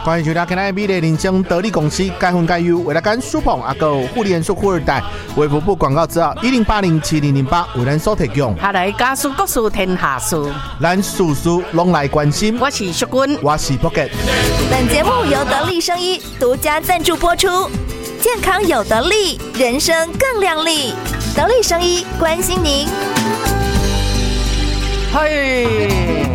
欢迎收听今天美丽人生得力公司该分该优为了跟苏鹏阿哥护理人数富二代卫福部广告资料10807008为咱所提供。 下来家事国事天下事， 咱事事拢来关心。 我是淑君， 我是 Pocket。 本节目由得力生医独家赞助播出，健康有得力，人生更亮丽。得力生医关心您。 嘿。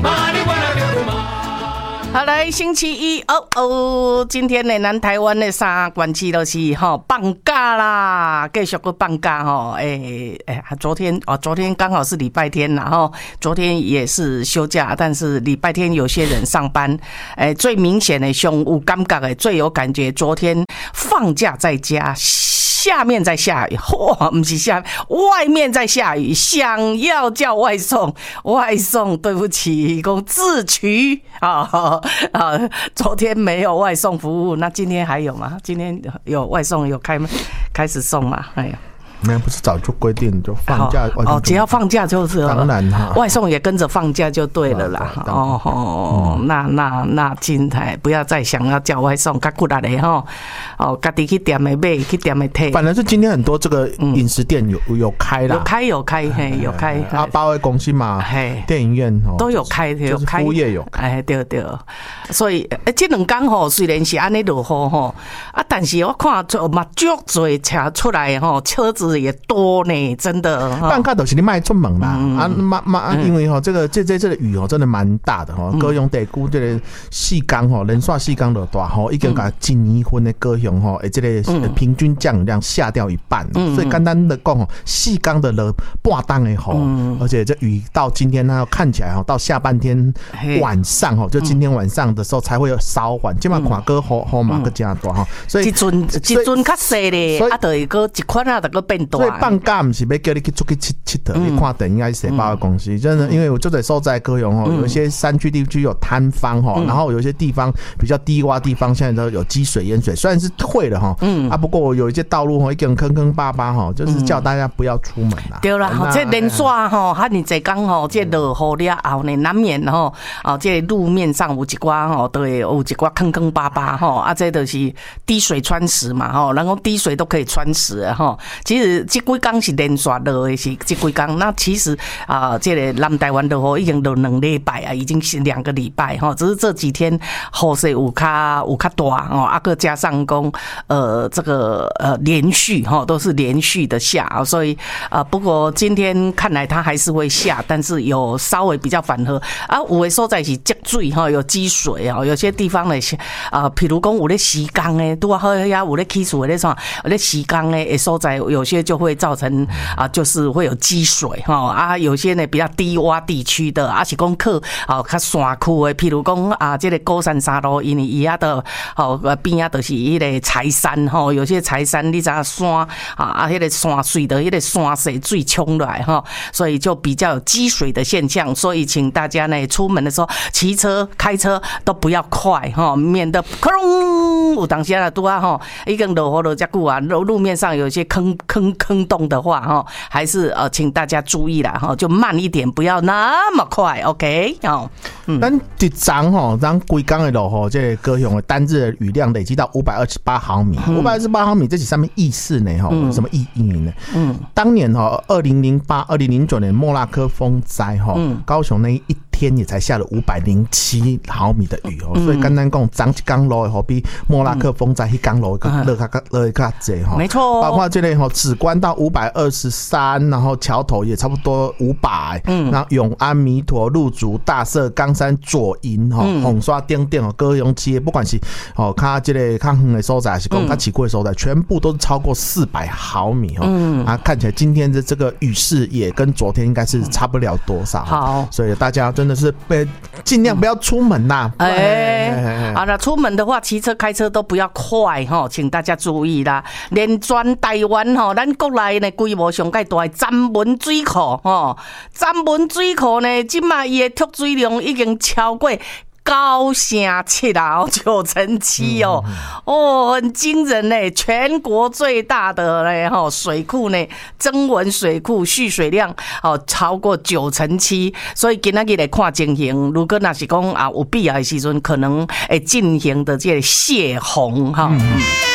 好，来星期一今天呢，咱台湾的三县市都是放假啦，继续去放假昨天刚好是礼拜天，然后昨天也是休假，但是礼拜天有些人上班，最明显的上有感觉的最有感觉，昨天放假在家。下面在下雨，不是下，外面在下雨，想要叫外送，对不起，讲自取昨天没有外送服务，那今天还有吗？今天有外送有开始送吗？哎呀。 没有，不是早就规定就放假只要放假就是当然外送也跟着放假就对了啦。那今天不要再想要叫外送，较骨力的家己去店的买，去店的退。 反正是今天很多这个饮食店有开啦， 有开， 包括公司嘛，电影院都有开， 就是服务业有开， 对，所以这两天虽然是安尼落雨但是我看就嘛足多车出来车子也多呢，真的。 放假就是你卖出门啦，因为这个雨真的蛮大的高雄地区这个四江连续4天落大已经把今年份的高雄这个平均降雨量下掉一半，所以简单的讲4天的落半当的雨，而且这雨到今天它看起来到下半天晚上就今天晚上的时候才会有稍缓，今晚看个雨嘛个加大所以一阵较细咧，就会个一款就个变。 所以放假不是要叫你去出去佚佚去看电影还是谁包的公司，真的，因为我就在所在高雄有一些山区地区有摊方然后有一些地方比较低洼地方现在都有积水淹水，虽然是退了不过有一些道路已经坑巴巴就是叫大家不要出门啦。 对啦，这连续哈尼济天这落雨了后呢，难免这路面上有一寡都会有一寡坑巴巴这就是滴水穿石嘛然后滴水都可以穿石其实这几天是连续落的，是这几天。那其实这个南台湾落雨已经落2礼拜啊，已经是2个礼拜只是这几天雨势有较大个加上讲这个连续都是连续的下所以不过今天看来它还是会下，但是有稍微比较缓和有的所在是积水有积水有些地方呢譬如讲有咧施工的，拄好呀有咧起厝的啥，有咧施工的所在有些就会造成就是会有积水有些呢比较低洼地区的是讲靠较山区的，譬如讲这个高山沙路，因为伊的边就是迄个柴山有些柴山你知道山迄个山水的迄个山水冲来所以就比较有积水的现象，所以请大家呢出门的时候骑车开车都不要快免得哐有当时拄已经落雨落这久路面上有一些坑洞的话还是请大家注意啦就慢一点，不要那么快 OK 咱一早咱规天的落雨这个高雄的单日的雨量累积到528毫米，528毫米这是什么意思呢什么意义呢当年2008、2009年莫拉克风灾高雄那一天也才下了507毫米的雨所以简单讲昨一天落的比莫拉克风灾迄天落的较济没错包括这个梓官到523，然后桥头也差不多500，然后永安、弥陀、鹿竹、大社、冈山、左营红刷等等高雄市不管是较这个较远的所在还是讲较市区的所在全部都是超过400毫米看起来今天的这个雨势也跟昨天应该是差不了多少好，所以大家真的是尽量不要出门啦好了，出门的话骑车开车都不要快请大家注意啦。连全台湾咱国内呢规模上介大的詹文水库詹文水库呢今嘛伊的蓄水量已经超过 9.7啦，9.7哦，哦，很惊人嘞！全国最大的嘞水库呢，曾文水库蓄水量超过9.7，所以今仔日来看情形，如果那是讲有必要的时阵，可能会进行的这个泄洪哈。